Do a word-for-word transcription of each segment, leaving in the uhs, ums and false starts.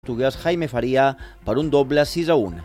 portuguès Jaime Faria per un doble sis a un.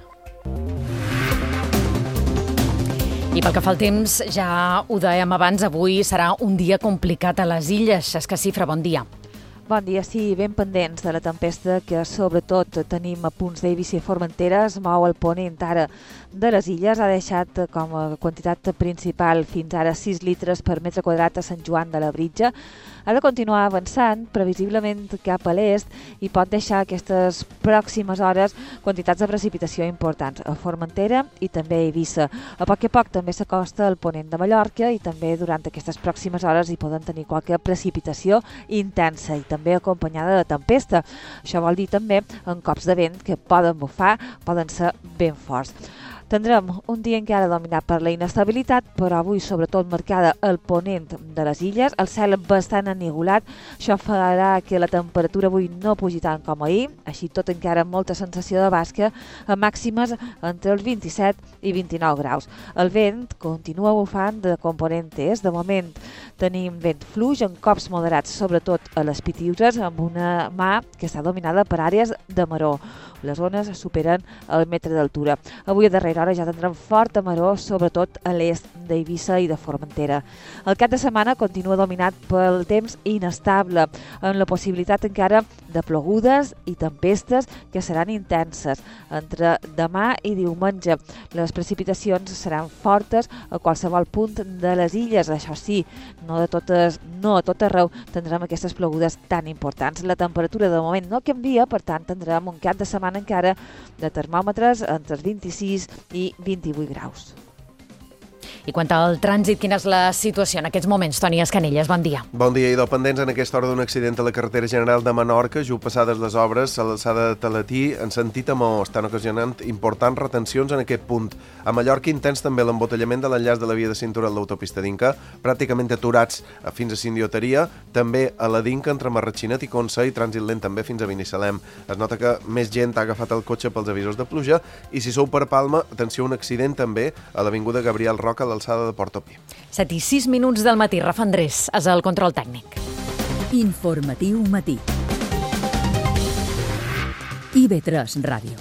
I pel que fa al temps, ja ho dèiem abans, avui serà un dia complicat a les illes. Escacifra, bon dia. Bon dia, sí, ben pendents de la tempesta que sobretot tenim a punts d'Eivissa i Formentera. Es mou el ponent ara de les illes, ha deixat com a quantitat principal fins ara sis litres per metre quadrat a Sant Joan de la Britja. Ha de continuar avançant, previsiblement cap a l'est, i pot deixar aquestes pròximes hores quantitats de precipitació importants a Formentera i també a Eivissa. A poc a poc també s'acosta el ponent de Mallorca i també durant aquestes pròximes hores hi poden tenir qualque precipitació intensa i també acompanyada de tempesta. Això vol dir també en cops de vent que poden bufar, poden ser ben forts. Tindrem un dia encara dominat per la inestabilitat, però avui sobretot marcada el ponent de les illes, el cel bastant enigolat. Això farà que la temperatura avui no pugi tant com ahir, així tot encara amb molta sensació de basca, amb màximes entre els vint-i-set i vint-i-nou graus. El vent continua bufant de component est. De moment tenim vent fluix en cops moderats, sobretot a les Pitiüses, amb una mà que està dominada per àrees de maror. Les ones superen el metre d'altura. Avui a darrera hora ja tindrem forta maror, sobretot a l'est d'Eivissa i de Formentera. El cap de setmana continua dominat pel temps inestable, amb la possibilitat encara de plogudes i tempestes que seran intenses. Entre demà i diumenge les precipitacions seran fortes a qualsevol punt de les illes. Això sí, no de totes, no a tot arreu tindrem aquestes plogudes tan importants. La temperatura de moment no canvia, per tant tindrem un cap de setmana encara de termòmetres entre els vint-i-sis i vint-i-vuit graus. I quant al trànsit, quina és la situació en aquests moments? Toni Escanelles, bon dia. Bon dia, idò. Pendents en aquesta hora d'un accident a la carretera general de Menorca, just passades les obres a l'alçada de Talatí, en sentit a Maó. Estan ocasionant importants retencions en aquest punt. A Mallorca intens també l'embotellament de l'enllaç de la via de cintura de l'autopista d'Inca, pràcticament aturats fins a Sindioteria, també a la d'Inca entre Marratxinet i Consa i trànsit lent també fins a Binissalem. Es nota que més gent ha agafat el cotxe pels avisos de pluja i si sou per Palma, atenció, un accident també a l'avinguda Gabriel Roca a l'alçada de Portopí. set i sis minuts del matí. Rafa Andrés és el control tècnic. Informatiu matí. I V tres Ràdio.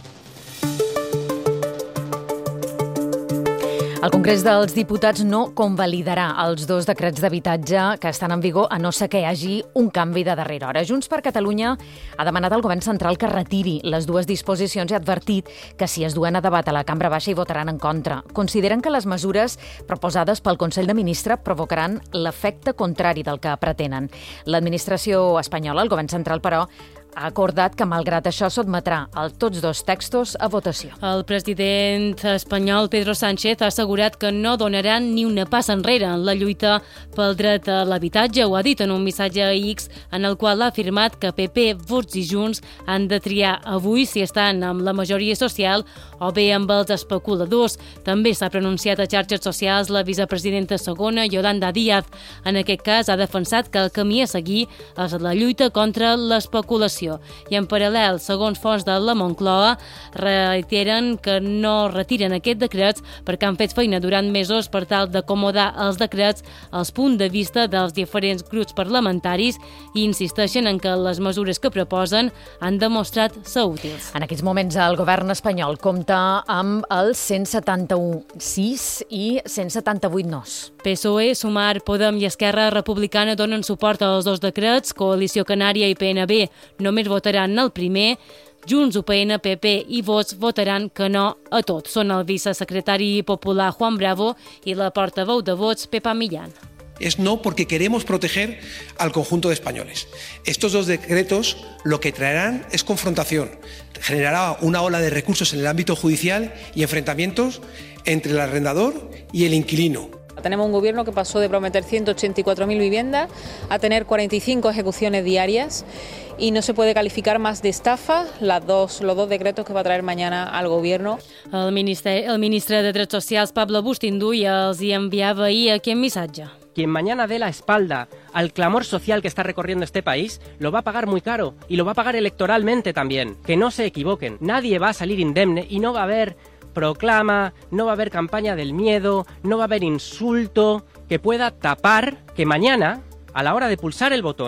El Congrés dels Diputats no convalidarà els dos decrets d'habitatge que estan en vigor a no ser que hi hagi un canvi de darrera hora. Junts per Catalunya ha demanat al govern central que retiri les dues disposicions i ha advertit que si es duen a debat a la Cambra Baixa hi votaran en contra. Consideren que les mesures proposades pel Consell de Ministres provocaran l'efecte contrari del que pretenen. L'administració espanyola, el govern central, però, ha acordat que, malgrat això, sotmetrà els tots dos textos a votació. El president espanyol Pedro Sánchez ha assegurat que no donaran ni una passa enrere en la lluita pel dret a l'habitatge. Ho ha dit en un missatge a X en el qual ha afirmat que P P, Vox i Junts han de triar avui si estan amb la majoria social o bé amb els especuladors. També s'ha pronunciat a xarxes socials la vicepresidenta segona, Yolanda Díaz. En aquest cas ha defensat que el camí a seguir és la lluita contra l'especulació. I en paral·lel, segons fonts de la Moncloa, reiteren que no retiren aquests decrets perquè han fet feina durant mesos per tal d'acomodar els decrets als punts de vista dels diferents grups parlamentaris i insisteixen en que les mesures que proposen han demostrat ser útils. En aquests moments el govern espanyol compta amb els cent setanta-un sís i cent setanta-vuit nos. P S O E, Sumar, Podem i Esquerra Republicana donen suport als dos decrets. Coalició Canària i P N B només votaran el primer. Junts, U P N, P P i Vox votaran que no a tot. Són el vicesecretari popular Juan Bravo i la portaveu de Vox, Pepa Millán. Es no porque queremos proteger al conjunto de españoles. Estos dos decretos lo que traerán es confrontación. Generará una ola de recursos en el ámbito judicial y enfrentamientos entre el arrendador y el inquilino. Tenemos un gobierno que pasó de prometer ciento ochenta y cuatro mil viviendas a tener cuarenta y cinco ejecuciones diarias y no se puede calificar más de estafa las dos, los dos decretos que va a traer mañana al gobierno. El ministre, el ministre de Drets Socials, Pablo Bustinduy, els hi enviava ahir aquest missatge. Quien mañana dé la espalda al clamor social que está recorriendo este país, lo va a pagar muy caro y lo va a pagar electoralmente también. Que no se equivoquen, nadie va a salir indemne y no va a haber proclama, no va a haber campaña del miedo, no va a haber insulto que pueda tapar que mañana, a la hora de pulsar el botón,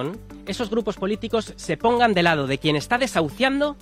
esos grupos políticos se pongan del lado de quien está desahuciando